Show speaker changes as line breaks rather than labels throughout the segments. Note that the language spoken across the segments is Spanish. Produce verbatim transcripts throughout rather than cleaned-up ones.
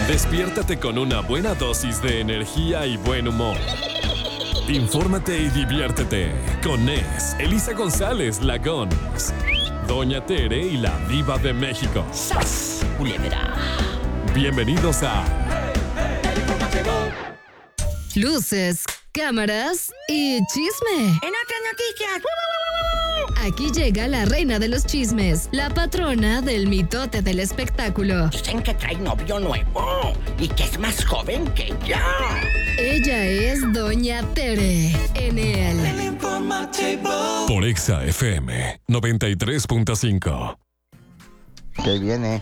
Despiértate con una buena dosis de energía y buen humor. Infórmate y diviértete con Nes, Elisa González, la Gons, Doña Tere y la Diva de México.
¡Sas, culebra!
Bienvenidos a
Luces, cámaras y chisme.
En otras noticias.
Aquí llega la reina de los chismes, la patrona del mitote del espectáculo.
Dicen que trae novio nuevo y que es más joven que ella.
Ella es Doña Tere en el
por Exa F M noventa y tres punto cinco.
Que viene.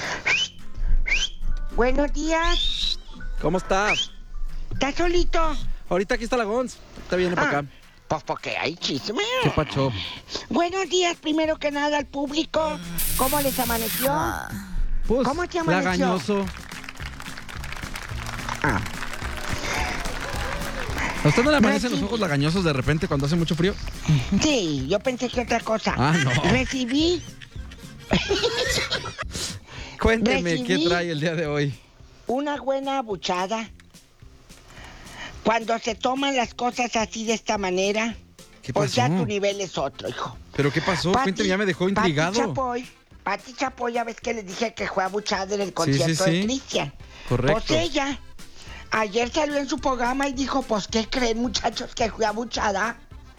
Buenos días.
¿Cómo estás?
¿Estás solito?
Ahorita aquí está la Gons. Está viene para
Ah,
acá.
Pues porque hay chisme.
¿Qué pacho?
Buenos días, primero que nada, al público. ¿Cómo les amaneció?
Pues,
¿Cómo te amaneció?
lagañoso.
Ah,
¿A usted no le amanecen
Reci-
los ojos lagañosos de repente cuando hace mucho frío?
sí, yo pensé que otra cosa.
Ah, no.
Recibí
Cuénteme,
Recibí-
¿qué trae el día de hoy?
una buena abuchada. Cuando se toman las cosas así de esta manera,
¿Qué
pues
pasó?
ya tu nivel es otro, hijo.
¿Pero qué pasó?
Pati-
Cuénteme, ya me dejó
Pati
intrigado.
Chapoy, Pati Chapoy, ya ves que les dije que fue abuchada en el concierto
sí,
de
sí.
Cristian.
Correcto.
Pues ella, ayer salió en su programa y dijo, pues, ¿qué creen, muchachos, que fue abuchada?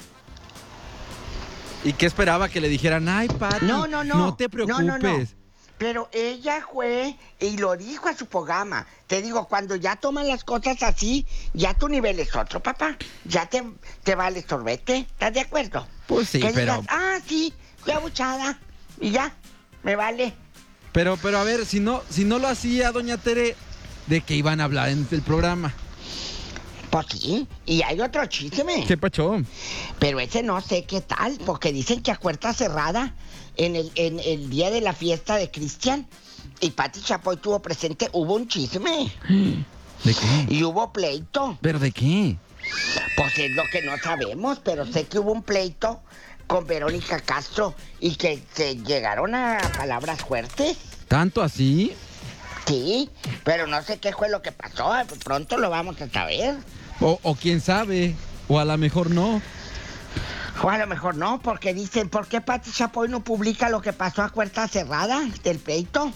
¿Y qué esperaba? Que le dijeran, ay, Pati,
No, no, no.
no te preocupes.
No, no, no. Pero ella fue y lo dijo a su programa. Te digo, cuando ya toman las cosas así, ya tu nivel es otro, papá. Ya te, te vale sorbete. ¿Estás de acuerdo?
Pues sí,
que
pero...
digas, ah, sí, fui abuchada. Y ya, me vale.
Pero, pero a ver, si no, si no lo hacía Doña Tere, ¿de qué iban a hablar en el programa?
Pues sí, y hay otro chisme.
¿Qué pacho?
Pero ese no sé qué tal, porque dicen que a puerta cerrada, en el, en el día de la fiesta de Cristian, y Pati Chapoy tuvo presente, hubo un chisme.
¿De qué?
Y hubo pleito.
¿Pero de qué?
Pues es lo que no sabemos, pero sé que hubo un pleito con Verónica Castro y que se llegaron a palabras fuertes.
¿Tanto así?
Sí, pero no sé qué fue lo que pasó. Pronto lo vamos a saber.
O, o quién sabe, o a lo mejor no.
O a lo mejor no, porque dicen, ¿por qué Pati Chapoy no publica lo que pasó a puerta cerrada del pleito?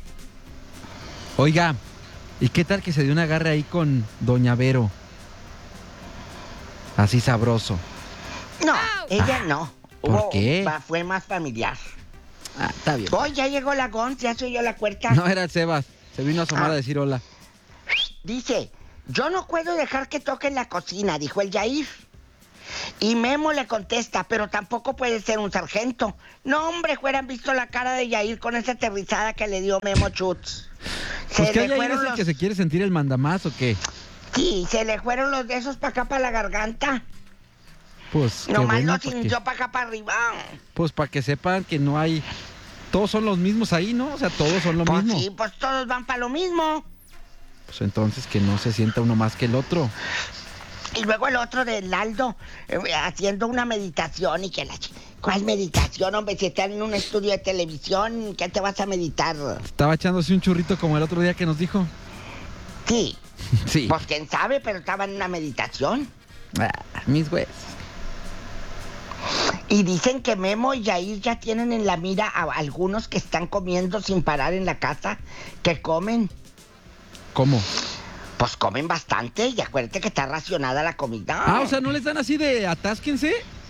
Oiga, ¿y qué tal que se dio un agarre ahí con Doña Vero? Así sabroso.
No, ella no.
¿por
Hubo-
qué?
va- Fue más familiar.
Ah, está bien.
Hoy ya llegó la Gons, ya soy yo la puerta.
No era el Sebas, se vino a asomar
Ah.
a decir hola.
Dice, yo no puedo dejar que toquen la cocina, dijo el Yair. Y Memo le contesta, pero tampoco puede ser un sargento. No, hombre, hubieran visto la cara de Yair con esa aterrizada que le dio Memo Chutz.
Pues
Se
que
le
hay ahí
fueron
ese
los...
que se quiere sentir el mandamás o qué.
Sí, se le fueron los de esos para acá, para la garganta.
Pues qué
Nomás
bueno,
los
porque-
sintió para acá, para arriba.
pues para que sepan que no hay... Todos son los mismos ahí, ¿no? O sea, todos son lo
Pues
mismo.
sí, pues todos van para lo mismo.
Pues entonces que no se sienta uno más que el otro.
Y luego el otro del Aldo, eh, haciendo una meditación y que la... ch- ¿Cuál meditación, hombre? Si están en un estudio de televisión, ¿qué te vas a meditar?
Estaba echándose un churrito como el otro día que nos dijo.
Sí,
Sí.
pues quién sabe, pero estaba en una meditación.
Ah, mis huesos.
Y dicen que Memo y Yair ya tienen en la mira a algunos que están comiendo sin parar en la casa, que comen.
¿Cómo?
Pues comen bastante y acuérdate que está racionada la comida.
Ah, o sea, ¿no les dan así de atásquense?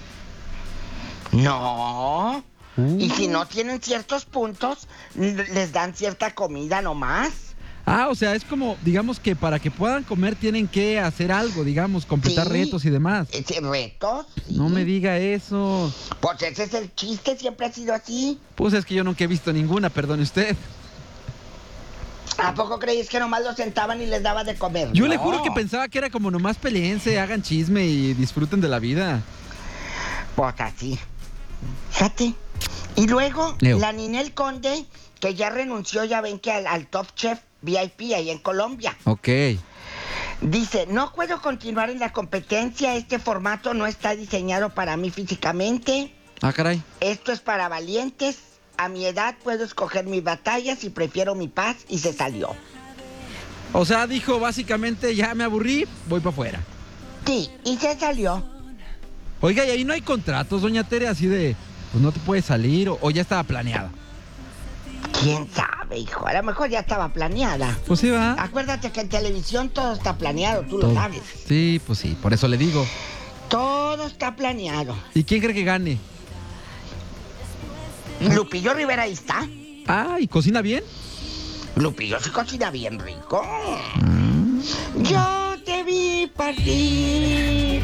No.
Uh.
Y si no tienen ciertos puntos, n- les dan cierta comida nomás.
Ah, o sea, es como, digamos que para que puedan comer tienen que hacer algo, digamos, completar
Sí.
retos y demás.
Ese retos. sí.
No me diga eso.
Pues ese es el chiste, siempre ha sido así.
Pues es que yo nunca he visto ninguna, perdone usted.
¿A poco creéis que nomás los sentaban y les daba de comer?
Yo le
No.
juro que pensaba que era como nomás peleense, hagan chisme y disfruten de la vida.
Pues así. Fíjate. Y luego,
Leo.
la Ninel Conde, que ya renunció, ya ven que al, al Top Chef V I P ahí en Colombia.
Ok.
Dice, no puedo continuar en la competencia, este formato no está diseñado para mí físicamente,
Ah, caray.
esto es para valientes, a mi edad puedo escoger mis batallas y prefiero mi paz, y se salió.
O sea, dijo básicamente, ya me aburrí, voy para afuera.
Sí, y se salió.
Oiga, y ahí no hay contratos, doña Tere, así de, pues no te puedes salir, o, o ya estaba planeada.
¿Quién sabe, hijo? A lo mejor ya estaba planeada.
Pues sí, va.
Acuérdate que en televisión todo está planeado, tú
Todo.
lo sabes.
Sí, pues sí, por eso le digo.
Todo está planeado.
¿Y quién cree que gane?
Lupillo Rivera ahí está.
Ah, ¿y cocina bien?
Lupillo sí cocina bien rico. Yo te vi partir.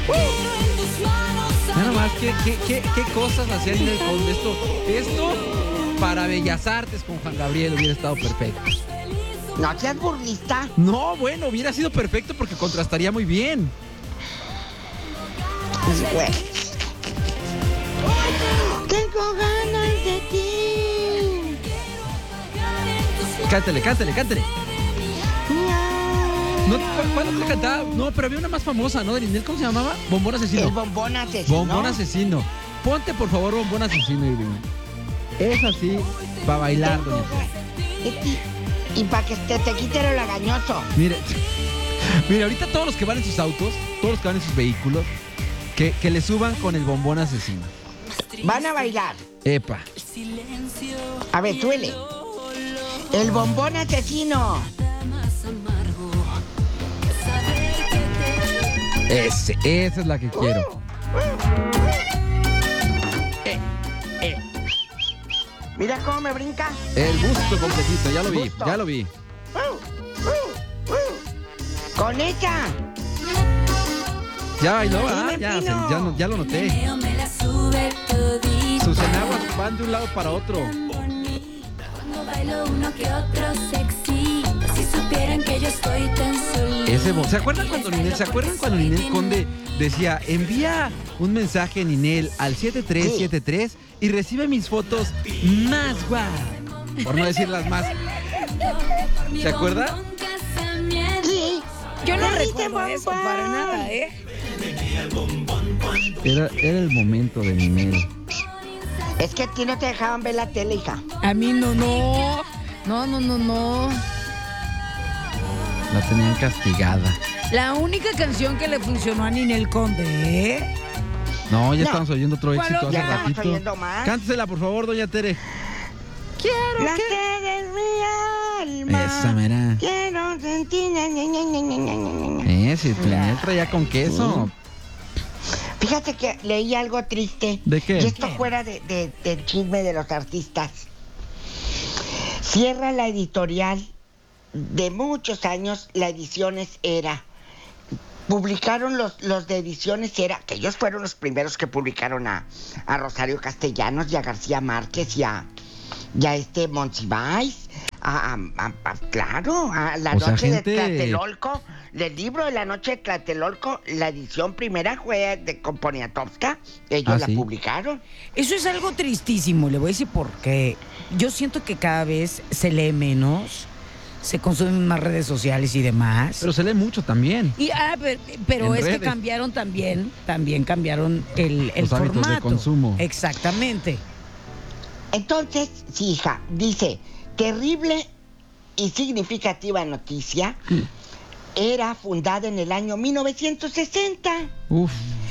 Nada más, ¿qué, qué, qué, qué cosas hacían en el Conde? Esto, esto para Bellas Artes con Juan Gabriel hubiera estado perfecto.
No seas burlista.
No, bueno, hubiera sido perfecto porque contrastaría muy bien.
Güey. Tengo ganas de ti.
Cántele, cántele, cántele. No, ¿cu- ¿Cuándo te cantaba? No, pero había una más famosa, ¿no? De Ninel, ¿cómo se llamaba? Bombón Asesino.
El bombón asesino.
Bombón Asesino. Ponte, por favor, Bombón Asesino, Irving. Es así, para bailar, doña Tere.
Y, y para que te, te quite lo lagañoso.
Mire, mire, ahorita todos los que van en sus autos, todos los que van en sus vehículos, que, que le suban con el Bombón Asesino.
Van a bailar.
Epa.
A ver, suele. El bombón asesino.
Ese, esa es la que quiero.
Eh, eh. Mira cómo me brinca.
El busto completito, ya lo vi,
Busto.
ya lo vi.
Con ella.
Ya bailó,
Sí,
¿ah?
me
Ya, se-
empino.
ya, no- ya lo noté. Sus enaguas van de un lado para otro.
Cuando bailo uno que otro sexy, si supieran que yo estoy tan solita.
Ese bo- ¿Se acuerdan cuando Ninel, ¿se acuerdan cuando Ninel Conde decía, envía un mensaje, Ninel, al siete tres siete tres y recibe mis fotos más guau? Por no decir las más. ¿Se acuerda?
Sí.
Yo no
Me dice
recuerdo eso
bombón.
para nada, ¿eh?
Era, era el momento de Ninel.
Es que a ti no te dejaban ver la tele, hija.
A mí no, no. No, no, no, no.
La tenían castigada.
La única canción que le funcionó a Ninel Conde, ¿eh?
No, ya
No.
estamos oyendo otro
¿Cuál
éxito
otro?
hace
Ya estamos
ratito.
oyendo más.
Cántesela, por favor, doña Tere.
Quiero
La
que...
sed es mi alma.
Esa, mera.
Quiero sentir. ña, ña, ña, ña, ña, ña, ña, ña.
Eh, si Ninel traía con queso.
Fíjate que leí algo triste.
¿De qué?
Y esto fuera de, de- del chisme de los artistas. Cierra la editorial de muchos años, la Ediciones Era. Publicaron los, los de Ediciones Era, que ellos fueron los primeros que publicaron a, a Rosario Castellanos y a García Márquez y a, y a este Monsiváis. A, a- a- a- claro, a La
O sea,
Noche
gente-
de Tlatelolco. Del libro de La Noche de Tlatelolco, la edición primera fue de con Poniatowska. Ellos
Ah,
la
¿sí?
publicaron.
Eso es algo tristísimo, le voy a decir por qué. Yo siento que cada vez se lee menos, se consumen más redes sociales y demás.
Pero se lee mucho también.
Y, ah, pero pero
En
es
redes.
que cambiaron también, también cambiaron el, el
Los hábitos de
formato.
consumo.
Exactamente.
Entonces, sí, hija, dice, terrible y significativa noticia. Era fundada en el año mil novecientos sesenta.
Uf.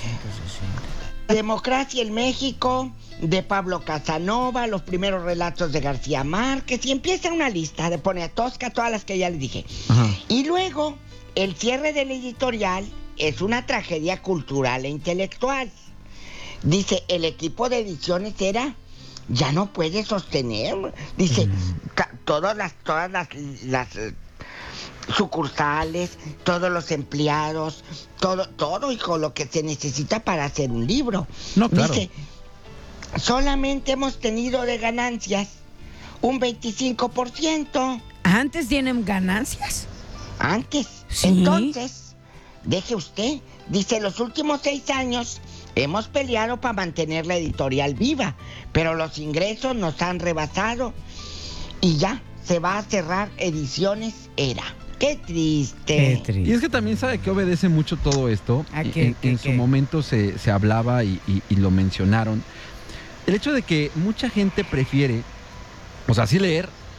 Democracia en México, de Pablo Casanova, los primeros relatos de García Márquez, y empieza una lista de Poniatowska, todas las que ya les dije.
Ajá.
Y luego, el cierre del editorial es una tragedia cultural e intelectual. Dice, el equipo de Ediciones Era ya no puede sostener. Dice, ca- todas las, todas las, las eh, sucursales, todos los empleados, todo, todo, hijo, lo que se necesita para hacer un libro.
No, claro.
Dice, solamente hemos tenido de ganancias un veinticinco por ciento
Antes tienen ganancias.
antes.
Sí.
Entonces, deje usted, dice, los últimos seis años hemos peleado para mantener la editorial viva, pero los ingresos nos han rebasado y ya se va a cerrar Ediciones Era. Qué triste.
Qué triste.
Y es que también sabe que obedece mucho todo esto.
¿A
Y-
qué,
en
qué,
en
qué?
su momento se, se hablaba y, y- y lo mencionaron. El hecho de que mucha gente prefiere, o sea, sí leer,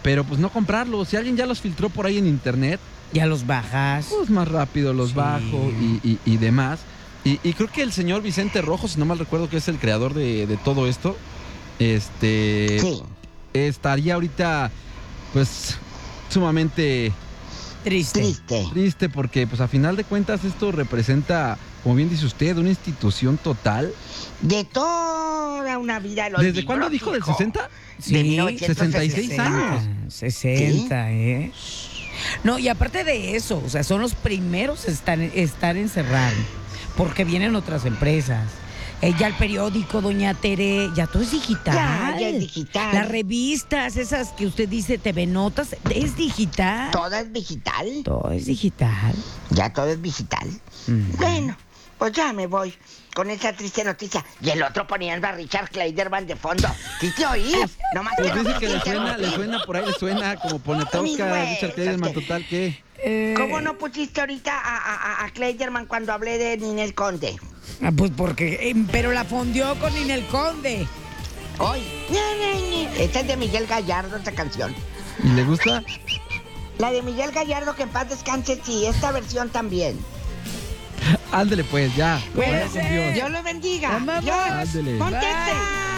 pero pues no comprarlos. Si alguien ya los filtró por ahí en internet,
Ya los bajas.
pues más rápido los
Sí.
bajo y, y- y demás. Y, y creo que el señor Vicente Rojo, si no mal recuerdo, que es el creador de, de todo esto, este
Sí.
estaría ahorita pues sumamente
Triste.
Triste.
triste porque pues a final de cuentas esto representa, como bien dice usted, una institución total.
De toda una vida los
¿Desde
libros,
cuándo dijo? ¿Del
hijo.
sesenta?
Sí,
De mil novecientos
sesenta y seis
sesenta.
años.
sesenta, ¿eh? No, y aparte de eso, o sea, son los primeros a estar, estar encerrados, porque vienen otras empresas. Eh, ya el periódico, doña Tere, ya todo es digital.
Ya, ya es digital.
Las revistas, esas que usted dice T V Notas, es digital.
Todo es digital.
Todo es digital.
Ya todo es digital.
Mm.
Bueno, pues ya me voy con esa triste noticia. Y el otro poniendo a Richard Kleiderman de fondo. ¿Sí te oí? Nomás
Pues
que no
dice que le
quise
suena, le
interrumpir.
suena por ahí, le suena como
Mis
Ponetauska,
huesos,
Richard Kleiderman,
es que-
total, ¿qué?
Eh,
¿Cómo no pusiste ahorita a, a, a- a Kleiderman cuando hablé de Ninel Conde?
ah, pues porque, eh, pero la fondió con Ninel Conde.
Hoy. Esta es de Miguel Gallardo, esta canción.
¿Y le gusta?
La de Miguel Gallardo, que en paz descanse, sí. Esta versión también.
Ándele pues, ya.
Cuídese.
Vaya con Dios.
Dios lo bendiga.
Vámonos.
Dios.
Ándele.
Conteste.
Bye.